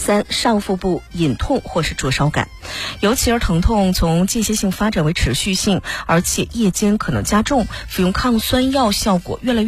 3、上腹部隐痛或是灼烧感。尤其是疼痛从间歇性发展为持续性，而且夜间可能加重，服用抗酸药效果越来越